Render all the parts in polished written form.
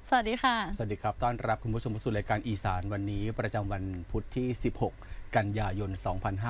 สวัสดีค่ะสวัสดีครับต้อนรับคุณผู้ชมเข้าสู่รายการอีสานวันนี้ประจำวันพุธที่ 16 กันยายน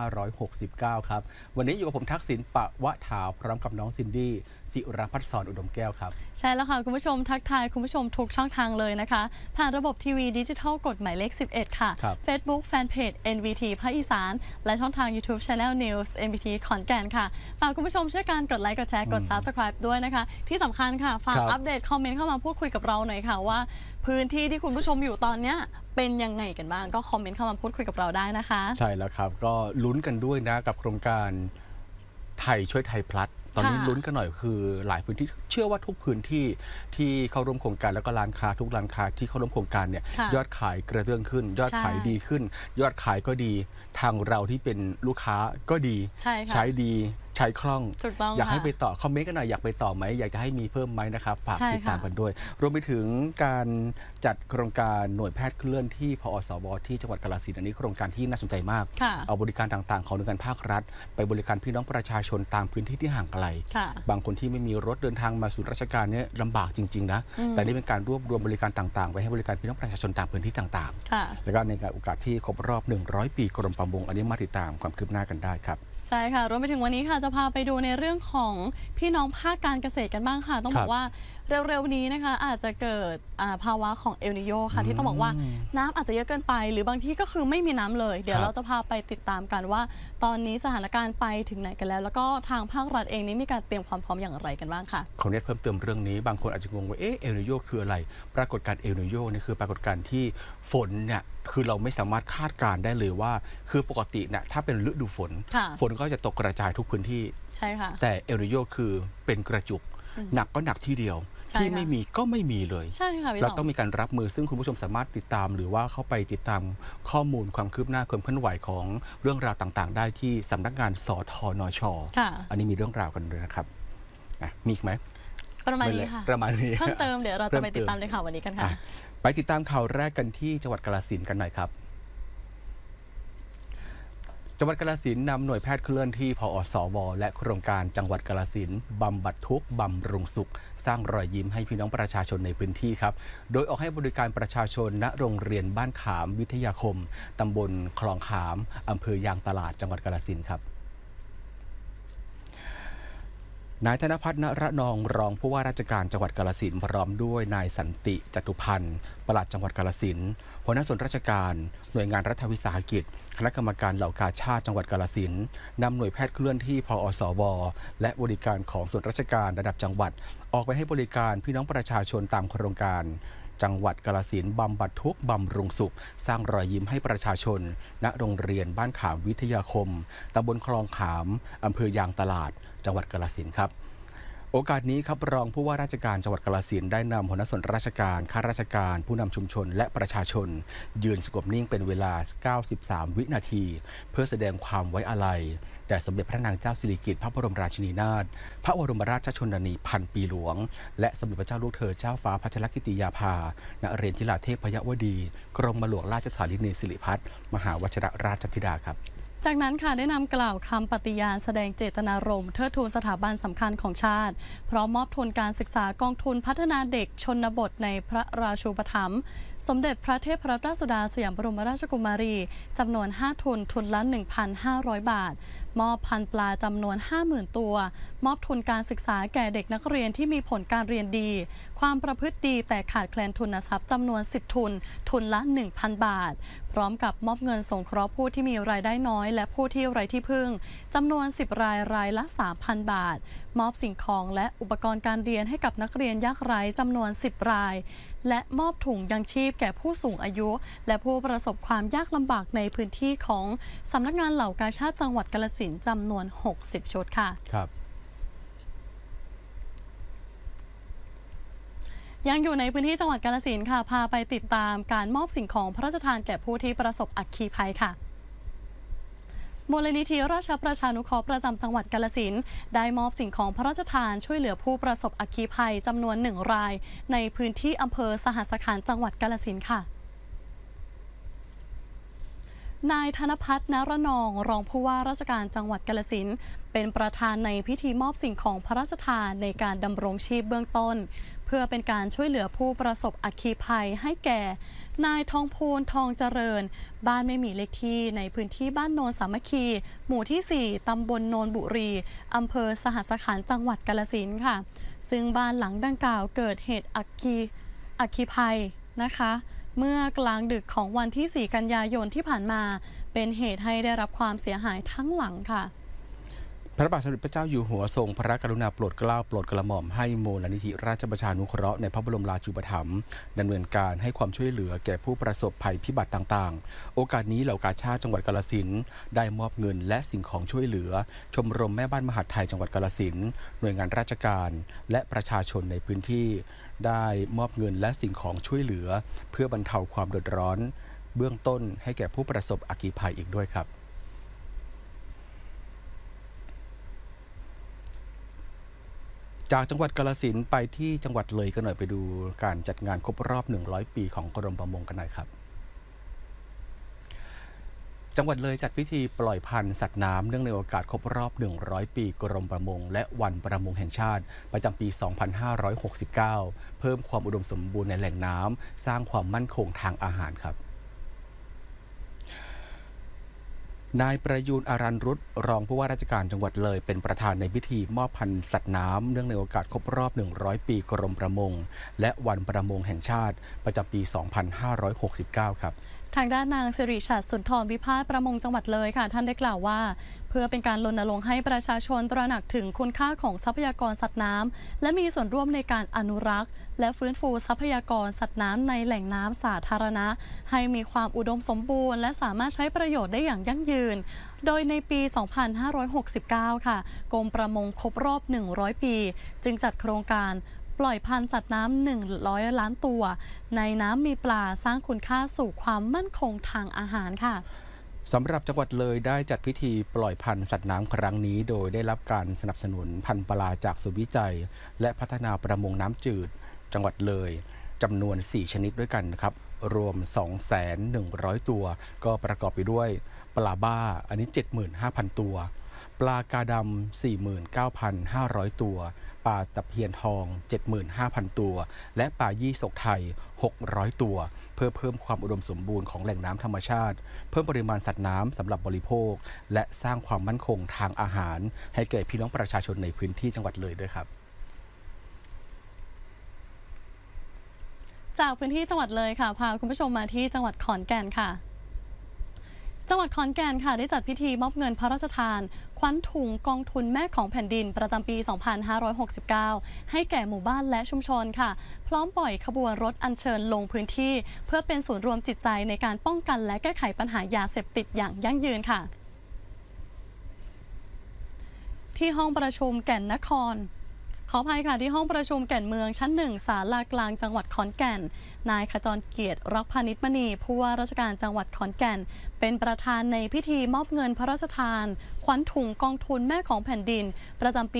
2569 ครับวันนี้อยู่กับผมทักษิณปะวะถาพร้อมกับน้องซินดี้ศิรพัฒน์สอนอุดมแก้วครับใช่แล้วค่ะคุณผู้ชมทักทายคุณผู้ชมทุกช่องทางเลยนะคะผ่านระบบทีวีดิจิทัลกฎหมายเลข 11 ค่ะ Facebook Fanpage NVT ภาคอีสานและช่องทาง YouTube Channel News NVT ขอนแก่นค่ะฝากคุณผู้ชมช่วยกันกดไลค์กดแชร์กด Subscribe ด้วยนะคะที่สำคัญค่ะฝากอัปเดตคอมเมนต์เข้ามาพูดคุยกับเราหน่อยค่ะว่าพื้นที่ที่คุณผู้ชมอยู่ตอนนี้เป็นยังไงกันบ้างก็คอมเมนต์เข้ามาพูดคุยกับเราได้นะคะใช่แล้วครับก็ลุ้นกันด้วยนะกับโครงการไทยช่วยไทยพลัสตอนนี้ลุ้นกันหน่อยคือหลายพื้นที่เชื่อว่าทุกพื้นที่ที่เข้าร่วมโครงการแล้วก็ร้านค้าทุกร้านค้าที่เข้าร่วมโครงการเนี่ยยอดขายกระเตื้องขึ้นยอดขายดีขึ้นยอดขายก็ดีทางเราที่เป็นลูกค้าก็ดีใช้ดีใช้คล่องอยากให้ไปต่อคอมเมนต์กันหน่อยอยากไปต่อไหมอยากจะให้มีเพิ่มไหมนะครับฝากติดตามกันด้วยรวมไปถึงการจัดโครงการหน่วยแพทย์เคลื่อนที่พอสวที่จังหวัดกาฬสินธุ์อันนี้โครงการที่น่าสนใจมากเอาบริการต่างๆของหน่วยงานภาครัฐไปบริการพี่น้องประชาชนตามพื้นที่ที่ห่างไกลบางคนที่ไม่มีรถเดินทางมาสู่ราชการเนี่ยลำบากจริงๆนะแต่นี่เป็นการรวบรวมบริการต่างๆไว้ให้บริการพี่น้องประชาชนตามพื้นที่ต่างๆแล้วก็ในโอกาสที่ครบรอบ100 ปีกรมประมงอันนี้มาติดตามความคืบหน้ากันได้ครับใช่ค่ะรวมไปถึงวันนี้ค่ะจะพาไปดูในเรื่องของพี่น้องภาคการเกษตรกันบ้างค่ะต้องบอกว่าเร็วๆนี้นะคะอาจจะเกิดภาวะของเอลนิโญค่ะที่ต้องบอกว่าน้ำอาจจะเยอะเกินไปหรือบางที่ก็คือไม่มีน้ำเลยเดี๋ยวเราจะพาไปติดตามกันว่าตอนนี้สถานการณ์ไปถึงไหนกันแล้วแล้วก็ทางภาครัฐเองนี้มีการเตรียมความพร้อมอย่างไรกันบ้างค่ะขอเน้นเพิ่มเติมเรื่องนี้บางคนอาจจะงงว่าเอลนิโญคืออะไรปรากฏการณ์เอลนิโญนี่คือปรากฏการณ์ที่ฝนเนี่ยคือเราไม่สามารถคาดการณ์ได้เลยว่าคือปกติเนี่ยถ้าเป็นฤดูฝนก็จะตกกระจายทุกพื้นที่ใช่ค่ะแต่เอลนิโญคือเป็นกระจุกหนักก็หนักที่เดียวที่ไม่มีก็ไม่มีเลยใช่ค่ะเราต้องมีการรับมือซึ่งคุณผู้ชมสามารถติดตามหรือว่าเข้าไปติดตามข้อมูลความคืบหน้าความเคลื่อนไหวของเรื่องราวต่างๆได้ที่สำนักงานสทนช.อันนี้มีเรื่องราวกันเลยนะครับมีไหมประมาณนี้ค่ะประมาณนี้เพิ่มเติมเดี๋ยวเราจะไปติดตามในข่าววันนี้กันค่ะไปติดตามข่าวแรกกันที่จังหวัดกาฬสินธุ์กันหน่อยครับจังหวัดกาฬสินธุ์นำหน่วยแพทย์เคลื่อนที่พอสวและโครงการจังหวัดกาฬสินธุ์บำบัดทุกข์บำรุงสุขสร้างรอยยิ้มให้พี่น้องประชาชนในพื้นที่ครับโดยออกให้บริการประชาชนณโรงเรียนบ้านขามวิทยาคมตำบลคลองขามอำเภอยางตลาดจังหวัดกาฬสินธุ์ครับนายธนพัฒน์ ณระนองรองผู้ว่าราชการจังหวัดกาฬสินธุ์พร้อมด้วยนายสันติจตุพันธ์ปลัดจังหวัดกาฬสินธุ์หัวหน้าส่วนราชการหน่วยงานรัฐวิสาหกิจคณะกรรมการเหล่ากาชาติจังหวัดกาฬสินธุ์นำหน่วยแพทย์เคลื่อนที่พอสวและบริการของส่วนราชการระดับจังหวัดออกไปให้บริการพี่น้องประชาชนตามโครงการจังหวัดกาฬสินธุ์บำบัดทุกข์บำรุงสุขสร้างรอยยิ้มให้ประชาชนณโรงเรียนบ้านขามวิทยาคมตำบลคลองขามอำเภอยางตลาดจังหวัดกาฬสินธุ์ครับโอกาสนี้ครับรองผู้ว่าราชการจังหวัดกาฬสินธุ์ได้นำหัวหน้าส่วนราชการข้าราชการผู้นำชุมชนและประชาชนยืนสงบนิ่งเป็นเวลา 93 วินาทีเพื่อแสดงความไว้อาลัยแด่สมเด็จพระนางเจ้าสิริกิติ์พระบรมราชินีนาถพระบรมราชชนนีพันปีหลวงและสมเด็จพระเจ้าลูกเธอเจ้าฟ้าพัชรกิติยาภาณเรนทิราเทพยวดีกรมหลวงราชสารินีสิริพัฒน์มหาวชิรราชธิดาครับจากนั้นค่ะได้นำกล่าวคำปฏิญาณแสดงเจตนารมณ์เทิดทูนสถาบันสำคัญของชาติพร้อมมอบทุนการศึกษากองทุนพัฒนาเด็กชนบทในพระราชูปถัมภ์สมเด็จพระเทพรัตนราชสุดาสยามบรมราชกุมารีจำนวน5ทุนทุนละ 1,500 บาทมอบพันธุ์ปลาจำนวน 50,000 ตัวมอบทุนการศึกษาแก่เด็กนักเรียนที่มีผลการเรียนดีความประพฤติดีแต่ขาดแคลนทุนทรัพย์จำนวน10ทุนทุนละ 1,000 บาทพร้อมกับมอบเงินสงเคราะห์ผู้ที่มีรายได้น้อยและผู้ที่ไร้ที่พึ่งจำนวน10รายรายละ 3,000 บาทมอบสิ่งของและอุปกรณ์การเรียนให้กับนักเรียนยากไร้จำนวน10รายและมอบถุงยังชีพแก่ผู้สูงอายุและผู้ประสบความยากลำบากในพื้นที่ของสำนักงานเหล่ากาชาดจังหวัดกาฬสินธุ์จำนวน60ชุดค่ะครับยังอยู่ในพื้นที่จังหวัดกาฬสินธุ์ค่ะพาไปติดตามการมอบสิ่งของพระราชทานแก่ผู้ที่ประสบอัคคีภัยค่ะมูลนิธิราชประชานุเคราะห์ประจำจังหวัดกาฬสินธุ์ได้มอบสิ่งของพระราชทานช่วยเหลือผู้ประสบอัคคีภัยจำนวน1รายในพื้นที่อำเภอสหัสขันธ์จังหวัดกาฬสินธุ์ค่ะนายธนพัฒน์ ณระนองรองผู้ว่าราชการจังหวัดกาฬสินธุ์เป็นประธานในพิธีมอบสิ่งของพระราชทานในการดำรงชีพเบื้องต้นเพื่อเป็นการช่วยเหลือผู้ประสบอัคคีภัยให้แก่นายทองพูนทองเจริญบ้านไม่มีเลขที่ในพื้นที่บ้านโนนสามัคคีหมู่ที่ 4 ตำบลโนนบุรีอำเภอสหัสขันธ์จังหวัดกาฬสินธุ์ค่ะซึ่งบ้านหลังดังกล่าวเกิดเหตุอัคคีภัยนะคะเมื่อกลางดึกของวันที่ 4 กันยายนที่ผ่านมาเป็นเหตุให้ได้รับความเสียหายทั้งหลังค่ะพระบาทสมเด็จพระเจ้าอยู่หัวทรงพระกรุณาโปรดเกล้าโปรดกระหม่อมให้มูลนิธิราชประชานุเคราะห์ในพระบรมราชูปถัมภ์ดำเนินการให้ความช่วยเหลือแก่ผู้ประสบภัยพิบัติต่างๆโอกาสนี้เหล่ากาชาดจังหวัดกาฬสินธุ์ได้มอบเงินและสิ่งของช่วยเหลือชมรมแม่บ้านมหาดไทยจังหวัดกาฬสินธุ์หน่วยงานราชการและประชาชนในพื้นที่ได้มอบเงินและสิ่งของช่วยเหลือเพื่อบรรเทาความเดือดร้อนเบื้องต้นให้แก่ผู้ประสบอัคคีภัยอีกด้วยครับจากจังหวัดกาฬสินธุ์ไปที่จังหวัดเลยกันหน่อยไปดูการจัดงานครบรอบ100 ปีของกรมประมงกันหน่อยครับจังหวัดเลยจัดพิธีปล่อยพันธุ์สัตว์น้ำเนื่องในโอกาสครบรอบ100 ปีกรมประมงและวันประมงแห่งชาติประจำปี 2569 เพิ่มความอุดมสมบูรณ์ในแหล่งน้ำสร้างความมั่นคงทางอาหารครับนายประยูนอารันรุตรองผู้ว่าราชการจังหวัดเลยเป็นประธานในพิธีมอบพันธุ์สัตว์น้ำเนื่องในโอกาสครบรอบ100 ปีกรมประมงและวันประมงแห่งชาติประจำปี 2569 ครับทางด้านนางสิริฉัตรสุนทรวิพาทประมงจังหวัดเลยค่ะท่านได้กล่าวว่าเพื่อเป็นการรณรงค์ให้ประชาชนตระหนักถึงคุณค่าของทรัพยากรสัตว์น้ำและมีส่วนร่วมในการอนุรักษ์และฟื้นฟูทรัพยากรสัตว์น้ำในแหล่งน้ำสาธารณะให้มีความอุดมสมบูรณ์และสามารถใช้ประโยชน์ได้อย่างยั่งยืนโดยในปี 2569 ค่ะกรมประมงครบรอบ 100 ปีจึงจัดโครงการปล่อยพันธุ์สัตว์น้ำ100 ล้านตัวในน้ำมีปลาสร้างคุณค่าสู่ความมั่นคงทางอาหารค่ะสำหรับจังหวัดเลยได้จัดพิธีปล่อยพันธุ์สัตว์น้ำครั้งนี้โดยได้รับการสนับสนุนพันธุ์ปลาจากศูนย์วิจัยและพัฒนาประมงน้ำจืดจังหวัดเลยจำนวน4ชนิดด้วยกันนะครับรวม 2,100 ตัวก็ประกอบไปด้วยปลาบ้าอันนี้ 75,000 ตัวปลากาดำ 49,500 ตัวปลาตะเพียนทอง 75,000 ตัวและปลายี่สกไทย600 ตัวเพื่อเพิ่มความอุดมสมบูรณ์ของแหล่งน้ำธรรมชาติเพิ่มปริมาณสัตว์น้ำสำหรับบริโภคและสร้างความมั่นคงทางอาหารให้แก่พี่น้องประชาชนในพื้นที่จังหวัดเลยด้วยครับจากพื้นที่จังหวัดเลยค่ะพาคุณผู้ชมมาที่จังหวัดขอนแก่นค่ะจังหวัดขอนแก่นค่ะได้จัดพิธีมอบเงินพระราชทานขวัญถุงกองทุนแม่ของแผ่นดินประจำปี 2569 ให้แก่หมู่บ้านและชุมชนค่ะพร้อมปล่อยขบวนรถอัญเชิญลงพื้นที่เพื่อเป็นศูนย์รวมจิตใจในการป้องกันและแก้ไขปัญหายาเสพติดอย่างยั่งยืนค่ะที่ห้องประชุมแก่นนครขออภัยค่ะที่ห้องประชุมแก่นเมืองชั้น 1 ศาลากลางจังหวัดขอนแก่นนายขจรเกียรติรักพานิชมณีผู้ว่าราชการจังหวัดขอนแก่นเป็นประธานในพิธีมอบเงินพระราชทานขวัญถุงกองทุนแม่ของแผ่นดินประจำปี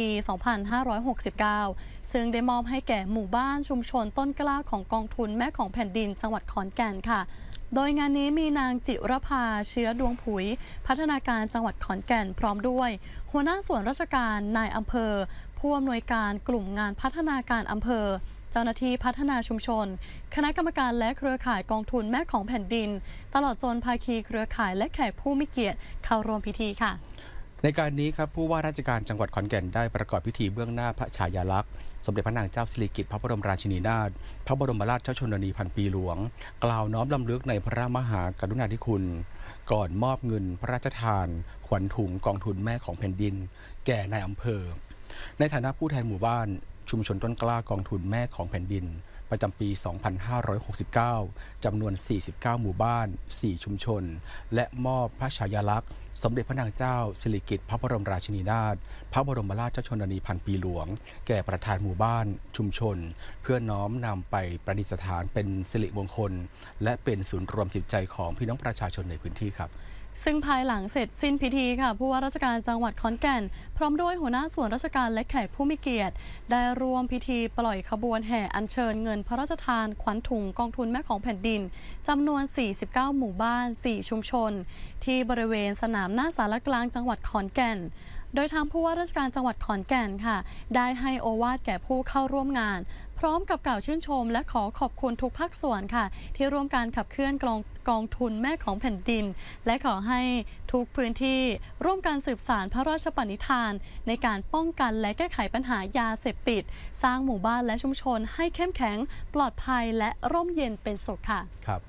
2569 ซึ่งได้มอบให้แก่หมู่บ้านชุมชนต้นกล้าของกองทุนแม่ของแผ่นดินจังหวัดขอนแก่นค่ะโดยงานนี้มีนางจิรภาเชื้อดวงผุยพัฒนาการจังหวัดขอนแก่นพร้อมด้วยหัวหน้าส่วนราชการนายอำเภอผู้อำนวยการกลุ่มงานพัฒนาการอำเภอเจ้าหน้าที่พัฒนาชุมชนคณะกรรมการและเครือข่ายกองทุนแม่ของแผ่นดินตลอดจนภาคีเครือข่ายและแขกผู้มีเกียรติเข้าร่วมพิธีค่ะในการนี้ครับผู้ว่าราชการจังหวัดขอนแก่นได้ประกอบพิธีเบื้องหน้าพระฉายาลักษณ์สมเด็จพระนางเจ้าสิริกิติ์พระบรมราชินีนาถพระบรมราชชนนีพันปีหลวงกล่าวน้อมรำลึกในพระมหากรุณาธิคุณก่อนมอบเงินพระราชทานขวัญถุงกองทุนแม่ของแผ่นดินแก่นายอำเภอในฐานะผู้แทนหมู่บ้านชุมชนต้นกล้ากองทุนแม่ของแผ่นดินประจำปี 2569 จำนวน 49 หมู่บ้าน 4 ชุมชนและมอบพระฉายาลักษณ์สมเด็จพระนางเจ้าสิริกิติ์พระบรมราชินีนาถพระบรมราชชนนีพันปีหลวงแก่ประธานหมู่บ้านชุมชนเพื่อน้อมนำไปประดิษฐานเป็นสิริมงคลและเป็นศูนย์รวมจิตใจของพี่น้องประชาชนในพื้นที่ครับซึ่งภายหลังเสร็จสิ้นพิธีค่ะผู้ว่าราชการจังหวัดขอนแก่นพร้อมด้วยหัวหน้าส่วนราชการและแขกผู้มีเกียรติได้ร่วมพิธีปล่อยขบวนแห่อัญเชิญเงินพระราชทานขวัญถุงกองทุนแม่ของแผ่นดินจำนวน 49 หมู่บ้าน 4 ชุมชนที่บริเวณสนามหน้าศาลากลางจังหวัดขอนแก่นโดยทางผู้ว่าราชการจังหวัดขอนแก่นค่ะได้ให้โอวาทแก่ผู้เข้าร่วมงานพพร้อมกับกล่าวชื่นชมและขอขอบคุณทุกภาคส่วนค่ะที่ร่วมการขับเคลื่อนกองทุนแม่ของแผ่นดินและขอให้ทุกพื้นที่ร่วมการสืบสานพระราชปณิธานในการป้องกันและแก้ไขปัญหายาเสพติดสร้างหมู่บ้านและชุมชนให้เข้มแข็งปลอดภัยและร่มเย็นเป็นสุขค่ะครับ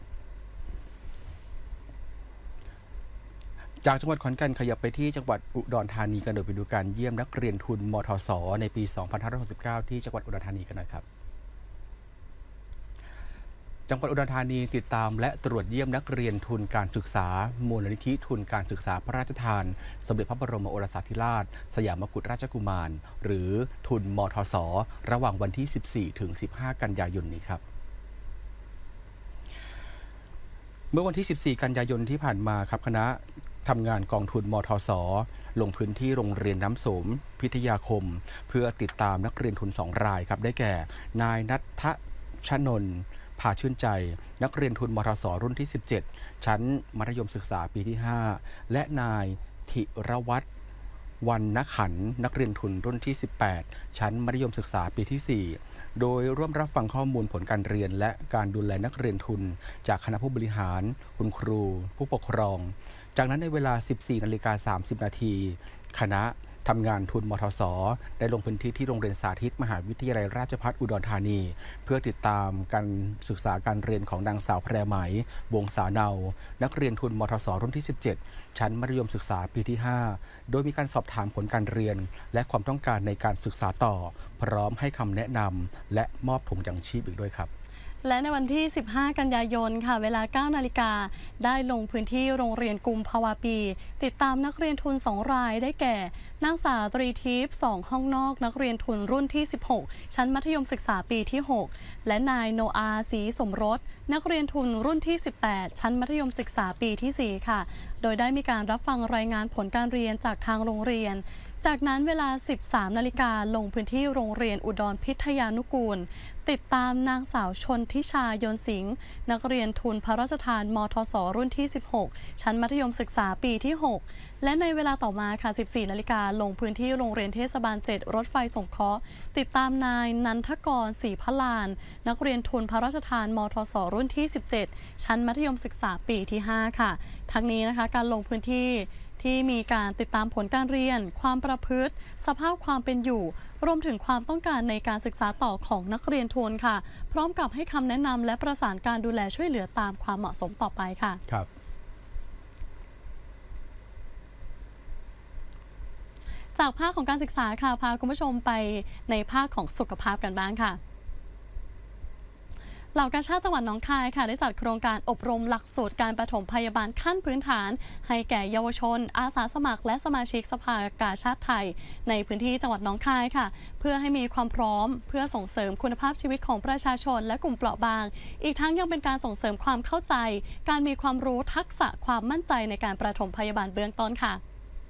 จากจังหวัดขอนแก่นขยับไปที่จังหวัดอุดรธานีกันโดยไปดูการเยี่ยมนักเรียนทุนมทสในปี 2569 ที่จังหวัดอุดรธานีกันหน่อยครับจังหวัดอุดรธานีติดตามและตรวจเยี่ยมนักเรียนทุนการศึกษามูลนิธิทุนการศึกษาพระราชทานสมเด็จพระบรมโอรสาธิราชสยามกุฎราชกุมารหรือทุนมทสระหว่างวันที่ 14 ถึง 15 กันยายนนี้ครับเมื่อวันที่ 14 กันยายนที่ผ่านมาครับคณะทำงานกองทุนมทสลงพื้นที่โรงเรียนน้ำโสมพิทยาคมเพื่อติดตามนักเรียนทุน2 รายครับได้แก่นายณัฐชนนท์พาชื่นใจนักเรียนทุนมทสรุ่นที่ 17 ชั้นมัธยมศึกษาปีที่ 5 และนายธิรวัฒน์วรรณขันธ์นักเรียนทุนรุ่นที่ 18 ชั้นมัธยมศึกษาปีที่ 4 โดยร่วมรับฟังข้อมูลผลการเรียนและการดูแลนักเรียนทุนจากคณะผู้บริหารคุณครูผู้ปกครองจากนั้นในเวลา 14:30 นาทีคณะทำงานทุนมทสได้ลงพื้นที่ที่โรงเรียนสาธิตมหาวิทยาลัยราชภัฏอุดรธานีเพื่อติดตามการศึกษาการเรียนของนางสาวแพรไหมวงศาเนานักเรียนทุนมทสรุ่นที่ 17 ชั้นมัธยมศึกษาปีที่ 5 โดยมีการสอบถามผลการเรียนและความต้องการในการศึกษาต่อพร้อมให้คำแนะนำและมอบถุงยังชีพอีกด้วยครับและในวันที่ 15 กันยายน ค่ะ เวลา 9 นาฬิกา ได้ลงพื้นที่โรงเรียนกุมภาวาปี ติดตามนักเรียนทุน 2 ราย ได้แก่ นางสาวตรีทิพย์ 2 ห้องนอก นักเรียนทุนรุ่นที่ 16 ชั้นมัธยมศึกษาปีที่ 6 และนายโนอาศรีสมรส นักเรียนทุนรุ่นที่ 18 ชั้นมัธยมศึกษาปีที่ 4 ค่ะ โดยได้มีการรับฟังรายงานผลการเรียนจากทางโรงเรียน จากนั้นเวลา 13 นาฬิกา ลงพื้นที่โรงเรียนอุดรพิทยานุกูลติดตามนางสาวชนทิชายนสิงห์นักเรียนทุนพระราชทานมทสรุ่นที่ 16 ชั้นมัธยมศึกษาปีที่ 6 และในเวลาต่อมาค่ะ 14 นาฬิกา ลงพื้นที่โรงเรียนเทศบาล 7 รถไฟสงเคราะห์ติดตามนายนันทกรศรีพลานนักเรียนทุนพระราชทานมทสรุ่นที่ 17 ชั้นมัธยมศึกษาปีที่ 5 ค่ะทั้งนี้นะคะการลงพื้นที่มีการติดตามผลการเรียนความประพฤติสภาพความเป็นอยู่รวมถึงความต้องการในการศึกษาต่อของนักเรียนทุนค่ะพร้อมกับให้คำแนะนำและประสานการดูแลช่วยเหลือตามความเหมาะสมต่อไปค่ะครับจากภาคของการศึกษาค่ะพาคุณผู้ชมไปในภาคของสุขภาพกันบ้างค่ะเหล่ากาชาดจังหวัดหนองคายค่ะได้จัดโครงการอบรมหลักสูตรการปฐมพยาบาลขั้นพื้นฐานให้แก่เยาวชนอาสาสมัครและสมาชิกสภากาชาดไทยในพื้นที่จังหวัดหนองคายค่ะเพื่อให้มีความพร้อมเพื่อส่งเสริมคุณภาพชีวิตของประชาชนและกลุ่มเปราะบางอีกทั้งยังเป็นการส่งเสริมความเข้าใจการมีความรู้ทักษะความมั่นใจในการปฐมพยาบาลเบื้องต้นค่ะ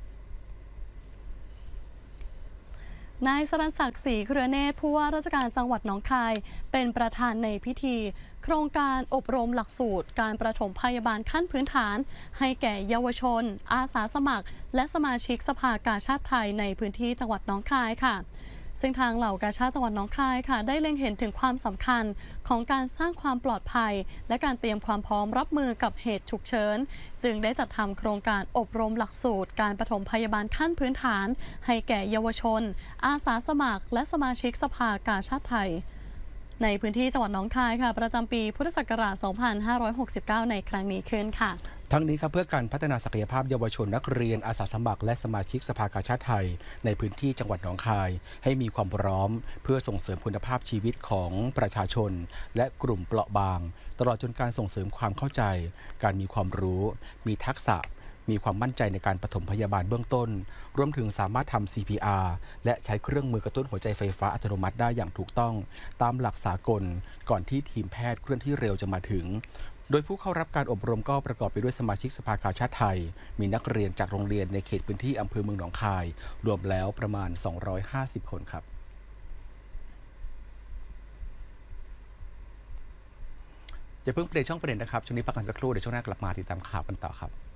นายสรัญศักดิ์ศรีเครือเนตรผู้ว่าราชการจังหวัดหนองคายเป็นประธานในพิธีโครงการอบรมหลักสูตรการประถมพยาบาลขั้นพื้นฐานให้แก่เยาวชนอาสาสมัครและสมาชิกสภากาชาดไทยในพื้นที่จังหวัดหนองคายค่ะซึ่งทางเหล่ากาชาดจังหวัดหนองคายค่ะได้เล็งเห็นถึงความสำคัญของการสร้างความปลอดภัยและการเตรียมความพร้อมรับมือกับเหตุฉุกเฉินจึงได้จัดทำโครงการอบรมหลักสูตรการปฐมพยาบาลขั้นพื้นฐานให้แก่เยาวชนอาสาสมัครและสมาชิกสภากาชาดไทยในพื้นที่จังหวัดหนองคายค่ะประจำปีพุทธศักราช 2569 ในครั้งนี้ขึ้นค่ะทั้งนี้ครับเพื่อการพัฒนาศักยภาพเยาวชนนักเรียนอาสาสมัครและสมาชิกสภากาชาดไทยในพื้นที่จังหวัดหนองคายให้มีความพร้อมเพื่อส่งเสริมคุณภาพชีวิตของประชาชนและกลุ่มเปราะบางตลอดจนการส่งเสริมความเข้าใจการมีความรู้มีทักษะมีความมั่นใจในการปฐมพยาบาลเบื้องต้นรวมถึงสามารถทำ CPR และใช้เครื่องมือกระตุ้นหัวใจไฟฟ้าอัตโนมัติได้อย่างถูกต้องตามหลักสากลก่อนที่ทีมแพทย์เคลื่อนที่เร็วจะมาถึงโดยผู้เข้ารับการอบรมก็ประกอบไปด้วยสมาชิกสภากาชาดไทยมีนักเรียนจากโรงเรียนในเขตพื้นที่อำเภอเมืองหนองคายรวมแล้วประมาณ250คนครับอย่าเพิ่งเปลี่ยนช่องประเด็นนะครับช่วงนี้พักกันสักครู่เดี๋ยวช่วงหน้ากลับมาติดตามข่าวกันต่อครับ